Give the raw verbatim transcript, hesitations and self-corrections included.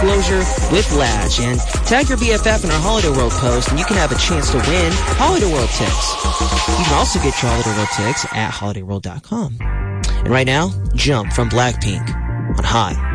Disclosure Whiplash, and tag your B F F in our Holiday World post, and you can have a chance to win Holiday World tickets. You can also get your Holiday World tickets at holiday world dot com. And right now, Jump from Blackpink on High